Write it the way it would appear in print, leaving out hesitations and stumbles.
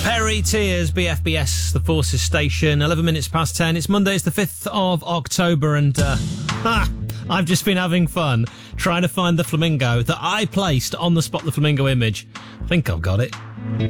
Perry Tears, BFBS, the Forces Station, 11 minutes past 10. It's Monday, it's the 5th of October, and I've just been having fun trying to find the flamingo that I placed on the Spot the Flamingo image. I think I've got it.